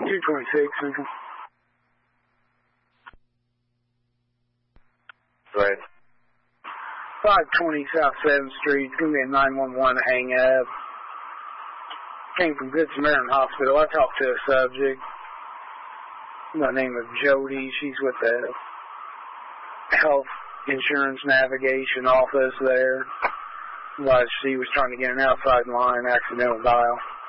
226, Central. Right. 520 South 7th Street. It's going to be a 911 hang-up. Came from Good Samaritan Hospital. I talked to a subject by the name of Jody. She's with the Health Insurance Navigation office there. She was trying to get an outside line, accidental dial.